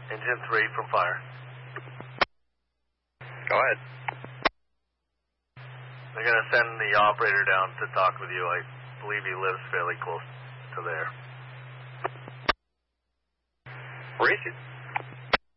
Engine 3 from fire. Go ahead. They're going to send the operator down to talk with you. I believe he lives fairly close to there. Where is he?